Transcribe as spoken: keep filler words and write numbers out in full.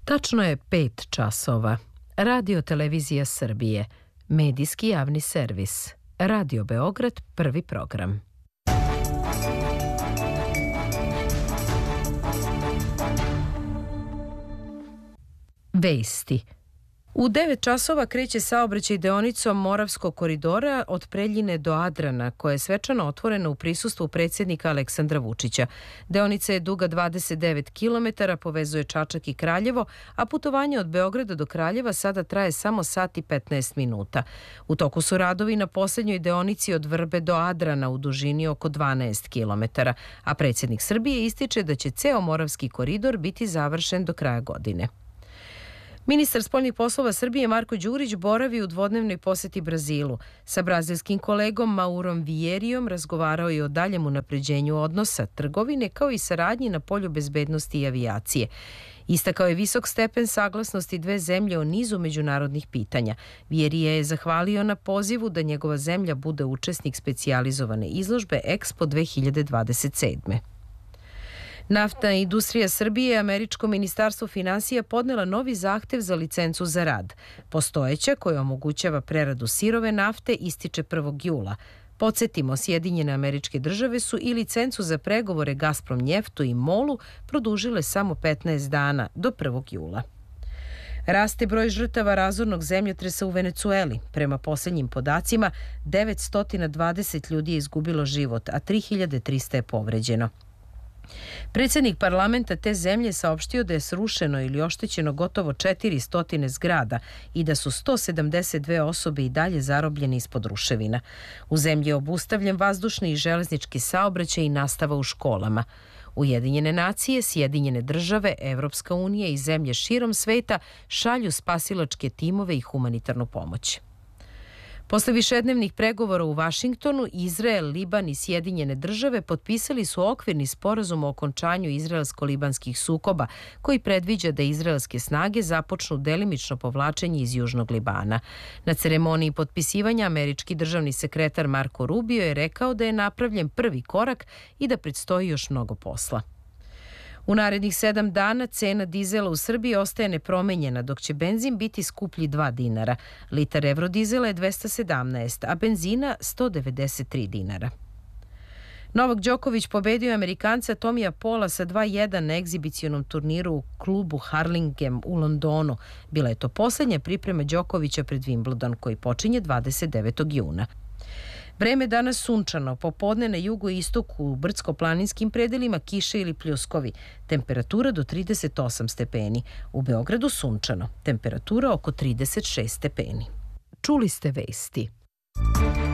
Tačno je pet časova. Radio Televizija Srbije, medijski javni servis. Radio Beograd, prvi program. Vesti. U devet časova kreće saobraćaj deonicom Moravskog koridora od Preljine do Adrana, koja je svečano otvorena u prisustvu predsjednika Aleksandra Vučića. Deonica je duga dvadeset devet kilometara, povezuje Čačak i Kraljevo, a putovanje od Beograda do Kraljeva sada traje samo sat i petnaest minuta. U toku su radovi na posljednjoj deonici od Vrbe do Adrana u dužini oko dvanaest kilometara, a predsjednik Srbije ističe da će ceo Moravski koridor biti završen do kraja godine. Ministar spoljnih poslova Srbije Marko Đurić boravi u dvodnevnoj poseti Brazilu. Sa brazilskim kolegom Maurom Vierijom razgovarao je o daljem unapređenju odnosa, trgovine kao i saradnji na polju bezbednosti i avijacije. Istakao je visok stepen saglasnosti dve zemlje o nizu međunarodnih pitanja. Vierija je zahvalio na pozivu da njegova zemlja bude učesnik specijalizovane izložbe Expo dve hiljade dvadeset sedme. Naftna industrija Srbije i Američko ministarstvo finansija podnela novi zahtev za licencu za rad. Postojeća, koja omogućava preradu sirove nafte, ističe prvog jula. Podsjetimo, Sjedinjene Američke Države su i licencu za pregovore Gazprom Njeftu i Molu produžile samo petnaest dana, do prvog jula. Raste broj žrtava razornog zemljotresa u Venecueli. Prema posljednjim podacima, devetsto dvadeset ljudi je izgubilo život, a tri hiljade trista je povređeno. Predsjednik parlamenta te zemlje saopštio da je srušeno ili oštećeno gotovo četiristo zgrada i da su sto sedamdeset dve osobe i dalje zarobljene ispod ruševina. U zemlji je obustavljen vazdušni i železnički saobraćaj i nastava u školama. Ujedinjene nacije, Sjedinjene države, Evropska unija i zemlje širom sveta šalju spasilačke timove i humanitarnu pomoć. Posle višednevnih pregovora u Vašingtonu, Izrael, Liban i Sjedinjene države potpisali su okvirni sporazum o okončanju izraelsko-libanskih sukoba, koji predviđa da izraelske snage započnu delimično povlačenje iz Južnog Libana. Na ceremoniji potpisivanja američki državni sekretar Marko Rubio je rekao da je napravljen prvi korak i da predstoji još mnogo posla. U narednih sedam dana cena dizela u Srbiji ostaje nepromenjena, dok će benzin biti skuplji dva dinara. Litar evrodizela je dvesta sedamnaest, a benzina sto devedeset tri dinara. Novak Đoković pobedio Amerikanca Tomija Pola sa dva jedan na egzibicionom turniru u klubu Harlingen u Londonu. Bila je to posljednja priprema Đokovića pred Wimbledon, koji počinje dvadeset devetog juna. Vreme danas sunčano, popodne na jugu i istoku u brdsko-planinskim predelima kiše ili pljuskovi. Temperatura do trideset osam stepeni. U Beogradu sunčano, temperatura oko trideset šest stepeni. Čuli ste vesti.